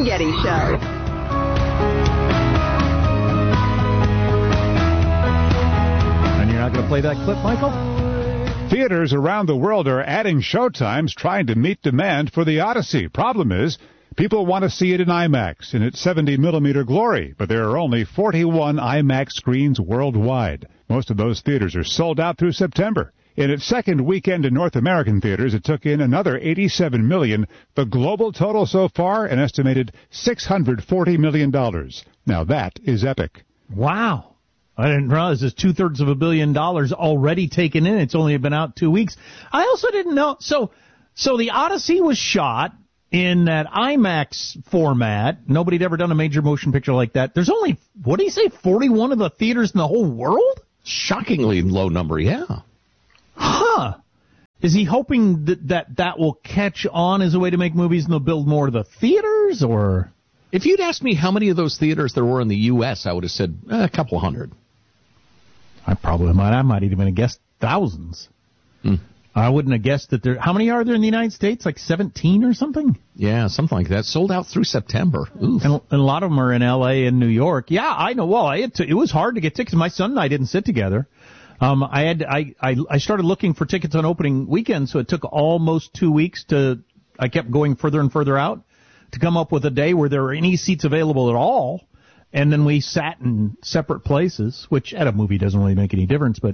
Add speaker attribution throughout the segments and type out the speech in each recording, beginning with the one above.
Speaker 1: and Getty Show.
Speaker 2: And you're not going to play that clip, Michael?
Speaker 3: Theaters around the world are adding showtimes trying to meet demand for the Odyssey. Problem is, people want to see it in IMAX in its 70mm glory, but there are only 41 IMAX screens worldwide. Most of those theaters are sold out through September. In its second weekend in North American theaters, it took in another $87 million. The global total so far, an estimated $640 million. Now that is epic.
Speaker 2: Wow. I didn't realize there's $2/3 billion already taken in. It's only been out 2 weeks. I also didn't know. So the Odyssey was shot in that IMAX format. Nobody had ever done a major motion picture like that. There's only, what do you say, 41 of the theaters in the whole world?
Speaker 4: Shockingly low number, yeah.
Speaker 2: Huh. Is he hoping that will catch on as a way to make movies and they'll build more of the theaters, or?
Speaker 4: If you'd asked me how many of those theaters there were in the U.S., I would have said a couple hundred.
Speaker 2: I might even have guessed thousands. I wouldn't have guessed that there. How many are there in the United States? Like 17 or something?
Speaker 4: Yeah, something like that. Sold out through September. Oof.
Speaker 2: And a lot of them are in L.A. and New York. Yeah, I know. Well, it was hard to get tickets. My son and I didn't sit together. I started looking for tickets on opening weekend, so it took almost 2 weeks I kept going further and further out to come up with a day where there were any seats available at all. And then we sat in separate places, which at a movie doesn't really make any difference, but,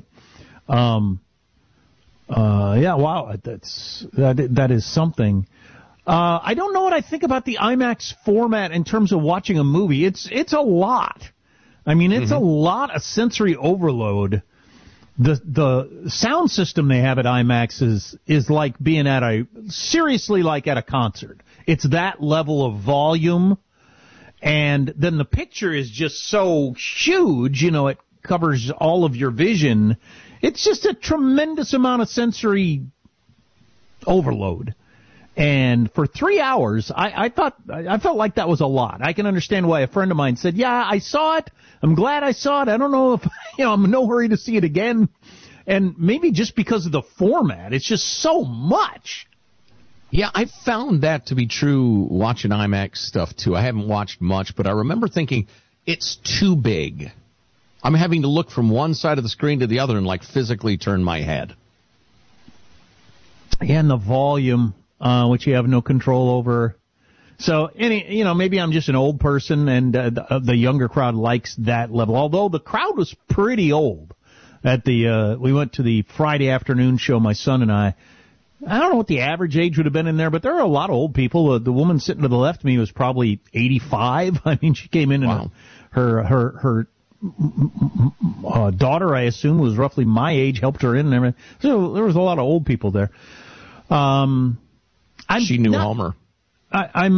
Speaker 2: yeah, wow, that is something. I don't know what I think about the IMAX format in terms of watching a movie. It's a lot. I mean, it's a lot of sensory overload. The sound system they have at IMAX is like being seriously like at a concert. It's that level of volume. And then the picture is just so huge, it covers all of your vision. It's just a tremendous amount of sensory overload. And for 3 hours, I felt like that was a lot. I can understand why a friend of mine said, yeah, I saw it. I'm glad I saw it. I don't know if, I'm in no hurry to see it again. And maybe just because of the format, it's just so much.
Speaker 4: Yeah, I found that to be true watching IMAX stuff, too. I haven't watched much, but I remember thinking, it's too big. I'm having to look from one side of the screen to the other and, physically turn my head.
Speaker 2: Yeah, and the volume, which you have no control over. So, maybe I'm just an old person, and the younger crowd likes that level. Although the crowd was pretty old. We went to the Friday afternoon show, my son and I. I don't know what the average age would have been in there, but there are a lot of old people. The woman sitting to the left of me was probably 85. I mean, she came in and her daughter, I assume, was roughly my age, helped her in and everything. So there was a lot of old people there.
Speaker 4: She knew Homer.
Speaker 2: I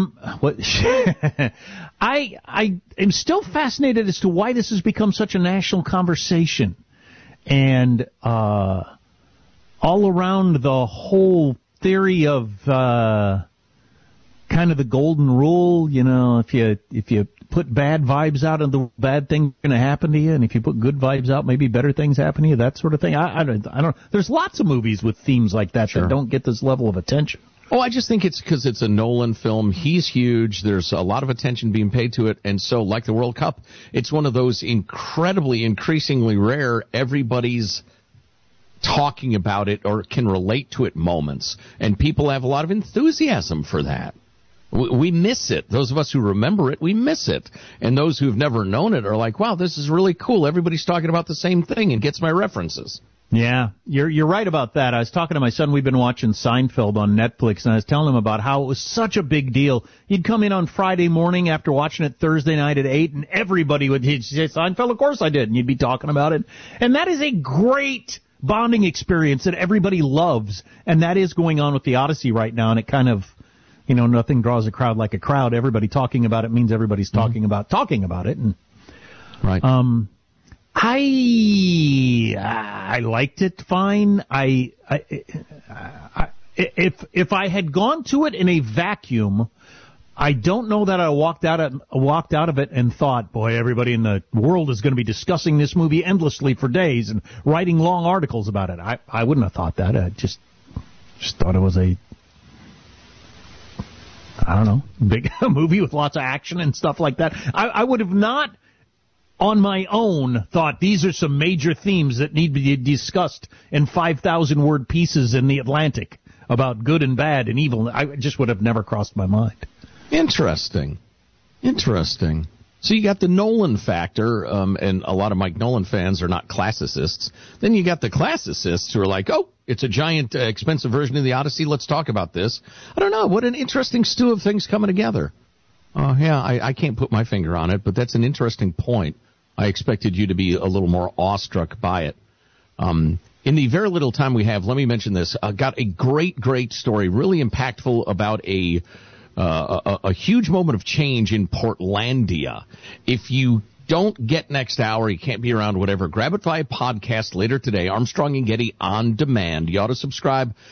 Speaker 2: am still fascinated as to why this has become such a national conversation. And, all around the whole theory of kind of the golden rule, if you put bad vibes out, and the bad things are going to happen to you, and if you put good vibes out, maybe better things happen to you, that sort of thing. I don't. There's lots of movies with themes like that that don't get this level of attention.
Speaker 4: Oh, I just think it's because it's a Nolan film. He's huge. There's a lot of attention being paid to it. And so, like the World Cup, it's one of those increasingly rare, everybody's talking about it or can relate to it moments. And people have a lot of enthusiasm for that. We miss it. Those of us who remember it, we miss it. And those who've never known it are like, wow, this is really cool. Everybody's talking about the same thing and gets my references.
Speaker 2: Yeah, you're right about that. I was talking to my son. We've been watching Seinfeld on Netflix, and I was telling him about how it was such a big deal. He'd come in on Friday morning after watching it Thursday night at 8, and everybody would say, Seinfeld, of course I did. And you'd be talking about it. And that is a great bonding experience that everybody loves, and that is going on with the Odyssey right now, and it kind of, nothing draws a crowd like a crowd. Everybody talking about it means everybody's talking about it. And
Speaker 4: right.
Speaker 2: I liked it fine. If I had gone to it in a vacuum, I don't know that I walked out of it and thought, boy, everybody in the world is going to be discussing this movie endlessly for days and writing long articles about it. I wouldn't have thought that. I just thought it was I don't know, big movie with lots of action and stuff like that. I would have not, on my own, thought these are some major themes that need to be discussed in 5,000-word pieces in the Atlantic about good and bad and evil. I just would have never crossed my mind.
Speaker 4: Interesting. So you got the Nolan factor, and a lot of Mike Nolan fans are not classicists. Then you got the classicists who are like, oh, it's a giant, expensive version of the Odyssey. Let's talk about this. I don't know. What an interesting stew of things coming together. I can't put my finger on it, but that's an interesting point. I expected you to be a little more awestruck by it. In the very little time we have, let me mention this. I got a great story, really impactful about a huge moment of change in Portlandia. If you don't get next hour, you can't be around, whatever, grab it via podcast later today. Armstrong and Getty on demand. You ought to subscribe